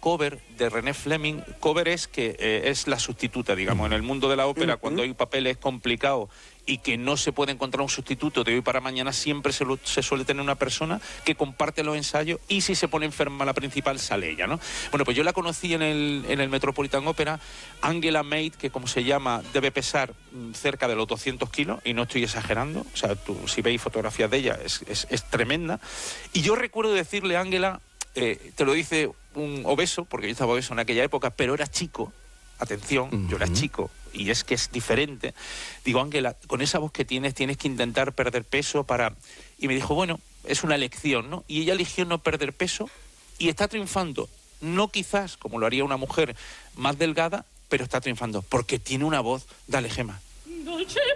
cover de René Fleming. Cover es que es la sustituta, digamos. En el mundo de la ópera, cuando hay papeles complicados y que no se puede encontrar un sustituto de hoy para mañana, siempre se suele tener una persona que comparte los ensayos, y si se pone enferma la principal, sale ella, ¿no? Bueno, pues yo la conocí en el Metropolitan Opera. Angela Maid, que como se llama, debe pesar cerca de los 200 kilos, y no estoy exagerando. O sea, si veis fotografías de ella, es tremenda. Y yo recuerdo decirle a Angela, te lo dice un obeso, porque yo estaba obeso en aquella época, pero era chico. Atención, yo era chico, y es que es diferente. Digo, Ángela, con esa voz que tienes que intentar perder peso para... Y me dijo, bueno, es una elección, ¿no? Y ella eligió no perder peso y está triunfando. No quizás como lo haría una mujer más delgada, pero está triunfando porque tiene una voz. Dale, Gemma.